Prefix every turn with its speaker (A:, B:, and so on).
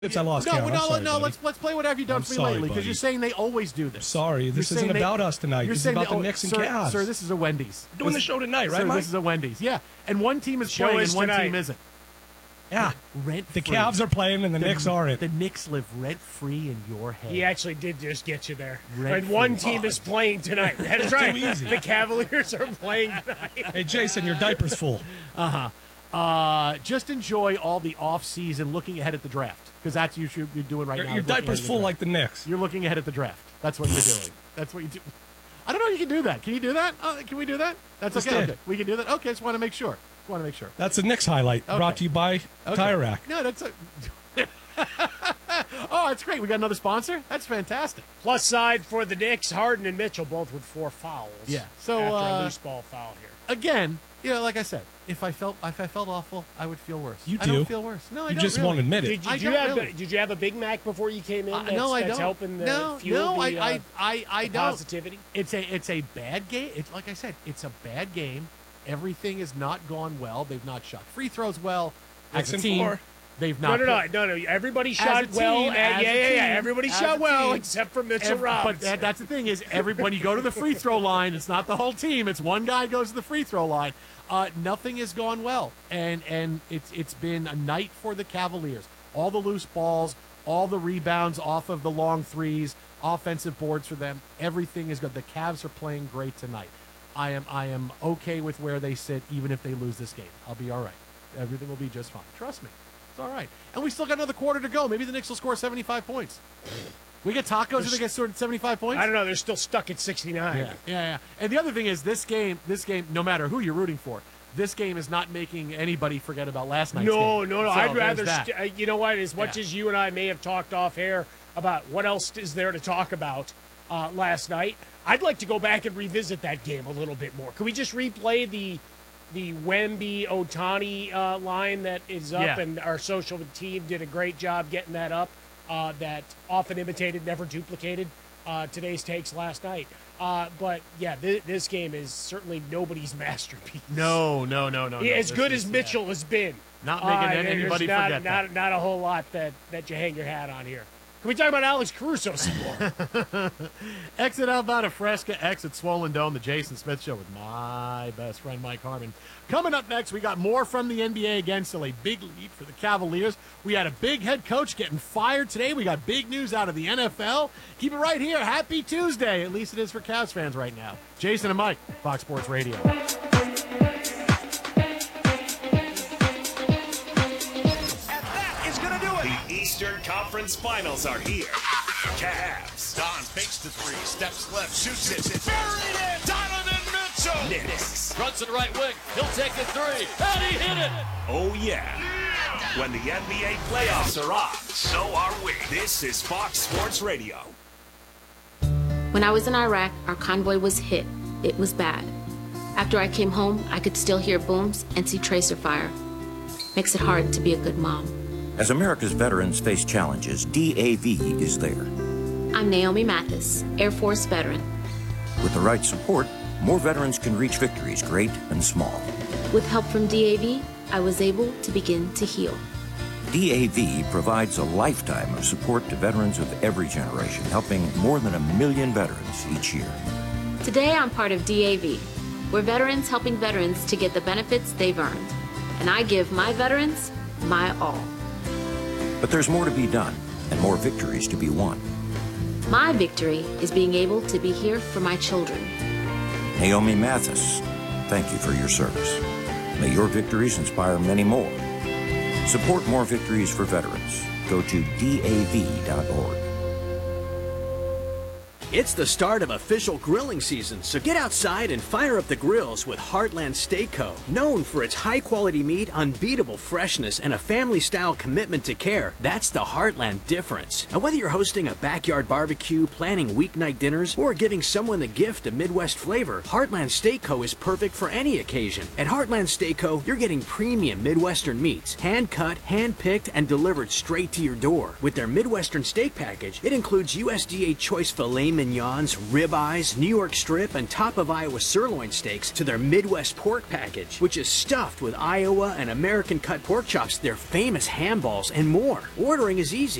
A: I lost count.
B: No. Let's play what have you done for me lately, because you're saying they always do this.
A: Sorry, this isn't about us tonight. This is about the Knicks and Cavs.
B: Sir, this is a Wendy's.
A: We're doing the show tonight, right,
B: sir,
A: Mike?
B: This is a Wendy's. Yeah, and one team is playing and one team isn't.
A: Yeah,
B: rent-free.
A: The Cavs are playing and the Knicks aren't.
B: The Knicks live rent-free in your head.
C: He actually did just get you there.
B: And
C: one team is playing tonight. That's right.
A: Easy.
C: The Cavaliers are playing tonight.
A: Hey, Jason, your diaper's full.
B: Just enjoy all the off-season looking ahead at the draft, because that's what you're doing right now.
A: Your diaper's full like the Knicks.
B: You're looking ahead at the draft. That's what you're doing. That's what you do. I don't know if you can do that. Can you do that? Can we do that? That's okay. Okay. We can do that? Okay, just want to make sure.
A: That's a Knicks highlight, brought to you by Tire Rack.
B: No, that's a... Oh, that's great. We got another sponsor? That's fantastic.
C: Plus side for the Knicks, Harden and Mitchell both with 4 fouls.
B: Yeah. So,
C: after a loose ball foul here.
B: Again, like I said, if I felt awful, I would feel worse.
A: You do.
B: I don't feel worse. No, I don't.
A: You just
B: really.
A: won't admit it.
C: Did you have a Big Mac before you came in?
B: No, I don't.
C: That's helping the
B: I don't.
C: Positivity.
B: It's a bad game. It's like I said, it's a bad game. Everything has not gone well. They've not shot free throws well. As a team, they've not.
C: No. Everybody shot well. Everybody shot well except for Mitchell Robinson.
B: But that's the thing is, when you go to the free throw line, it's not the whole team. It's one guy goes to the free throw line. Nothing has gone well, and it's been a night for the Cavaliers. All the loose balls, all the rebounds off of the long threes, offensive boards for them. Everything is good. The Cavs are playing great tonight. I am okay with where they sit, even if they lose this game. I'll be all right. Everything will be just fine. Trust me. It's all right. And we still got another quarter to go. Maybe the Knicks will score 75 points. We get tacos if they get scored 75 points?
C: I don't know. They're still stuck at 69.
B: Yeah. And the other thing is, this game, no matter who you're rooting for, this game is not making anybody forget about last night's game.
C: No.
B: So
C: I'd rather, you know what, as much as you and I may have talked off air about what else is there to talk about last night, I'd like to go back and revisit that game a little bit more. Can we just replay the Wemby-Otani line that is up? And our social team did a great job getting that up. That often imitated, never duplicated today's takes last night. But, yeah, this game is certainly nobody's masterpiece.
B: No.
C: As good as Mitchell has been.
B: Not making anybody forget that.
C: Not a whole lot that you hang your hat on here. Can we talk about Alex Caruso some more?
B: Exit Alvada Fresca, exit Swollen Dome, the Jason Smith Show with my best friend Mike Harmon. Coming up next, we got more from the NBA again, still a big lead for the Cavaliers. We had a big head coach getting fired today. We got big news out of the NFL. Keep it right here. Happy Tuesday. At least it is for Cavs fans right now. Jason and Mike, Fox Sports Radio.
D: Eastern Conference Finals are here. Cavs.
E: Don fakes the three, steps left, shoots it.
D: Buried it. Donovan Mitchell.
E: Knicks. Runs to the right wing. He'll take the three. And he hit it.
D: Oh, yeah. When the NBA playoffs are on, so are we. This is Fox Sports Radio.
F: When I was in Iraq, our convoy was hit. It was bad. After I came home, I could still hear booms and see tracer fire. Makes it hard to be a good mom.
G: As America's veterans face challenges, DAV is there.
F: I'm Naomi Mathis, Air Force veteran.
G: With the right support, more veterans can reach victories, great and small.
F: With help from DAV, I was able to begin to heal.
G: DAV provides a lifetime of support to veterans of every generation, helping more than 1 million veterans each year.
F: Today, I'm part of DAV. We're veterans helping veterans to get the benefits they've earned. And I give my veterans my all.
G: But there's more to be done and more victories to be won.
F: My victory is being able to be here for my children.
G: Naomi Mathis, thank you for your service. May your victories inspire many more. Support more victories for veterans. Go to DAV.org.
H: It's the start of official grilling season, so get outside and fire up the grills with Heartland Steak Co. Known for its high-quality meat, unbeatable freshness, and a family-style commitment to care, that's the Heartland difference. And whether you're hosting a backyard barbecue, planning weeknight dinners, or giving someone the gift of Midwest flavor, Heartland Steak Co. is perfect for any occasion. At Heartland Steak Co., you're getting premium Midwestern meats, hand-cut, hand-picked, and delivered straight to your door. With their Midwestern steak package, it includes USDA choice filet mignons, ribeyes, New York strip, and top of Iowa sirloin steaks to their Midwest pork package, which is stuffed with Iowa and American cut pork chops, their famous ham balls, and more. Ordering is easy.